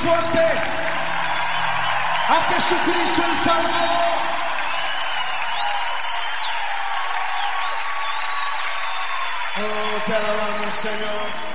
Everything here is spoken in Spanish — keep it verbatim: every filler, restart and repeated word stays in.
fuerte a Jesucristo el Salvador. Oh, te alabamos, Señor.